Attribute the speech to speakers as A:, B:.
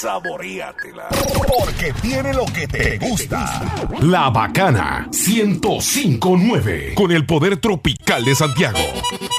A: saboreatela.
B: Porque tiene lo que te gusta.
C: La Bacana 105.9, con el poder tropical de Santiago.